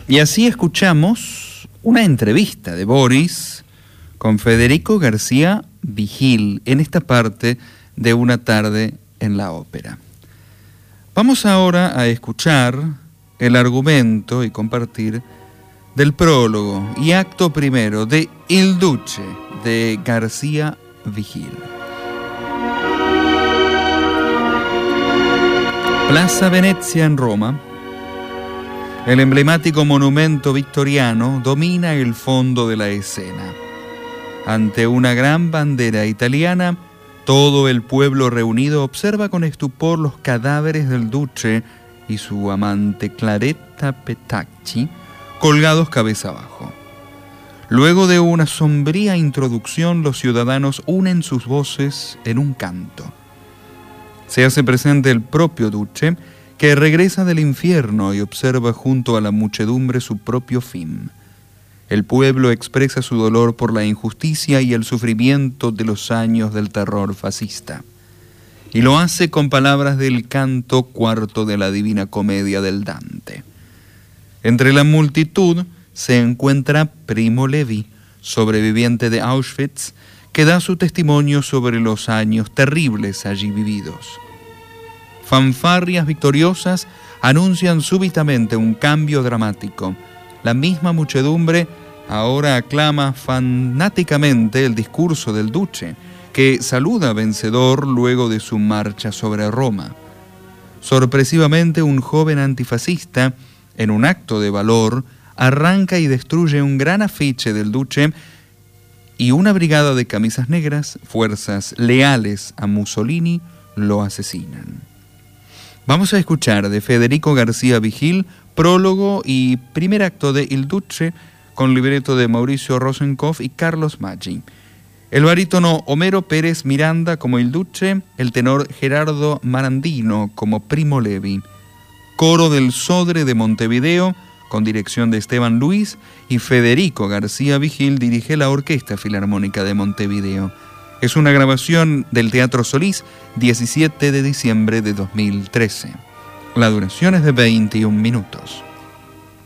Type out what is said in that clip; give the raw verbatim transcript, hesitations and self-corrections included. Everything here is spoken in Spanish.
Y así escuchamos una entrevista de Boris con Federico García Vigil en esta parte de Una tarde en la ópera. Vamos ahora a escuchar el argumento y compartir del prólogo y acto primero de Il Duce de García Vigil. Plaza Venezia en Roma. El emblemático monumento victoriano domina el fondo de la escena. Ante una gran bandera italiana, todo el pueblo reunido observa con estupor los cadáveres del duce y su amante Claretta Petacci colgados cabeza abajo. Luego de una sombría introducción, los ciudadanos unen sus voces en un canto. Se hace presente el propio duce, que regresa del infierno y observa junto a la muchedumbre su propio fin. El pueblo expresa su dolor por la injusticia y el sufrimiento de los años del terror fascista. Y lo hace con palabras del canto cuarto de la Divina Comedia del Dante. Entre la multitud se encuentra Primo Levi, sobreviviente de Auschwitz, que da su testimonio sobre los años terribles allí vividos. Fanfarrias victoriosas anuncian súbitamente un cambio dramático. La misma muchedumbre ahora aclama fanáticamente el discurso del duce, que saluda vencedor luego de su marcha sobre Roma. Sorpresivamente, un joven antifascista, en un acto de valor, arranca y destruye un gran afiche del duce y una brigada de camisas negras, fuerzas leales a Mussolini, lo asesinan. Vamos a escuchar de Federico García Vigil, prólogo y primer acto de Il Duce, con libreto de Mauricio Rosenkopf y Carlos Maggi. El barítono Homero Pérez Miranda como Il Duce, el tenor Gerardo Marandino como Primo Levi. Coro del Sodre de Montevideo, con dirección de Esteban Luis, y Federico García Vigil dirige la Orquesta Filarmónica de Montevideo. Es una grabación del Teatro Solís, diecisiete de diciembre de dos mil trece. La duración es de veintiún minutos.